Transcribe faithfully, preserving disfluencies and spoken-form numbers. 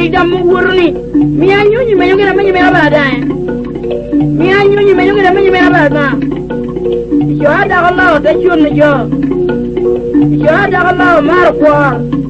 mari dam wurni mi anyu ni me ngena me me abada mi anyu ni me ngena me me abada yo ada Allah ta chun jo yo ada Allah mar ko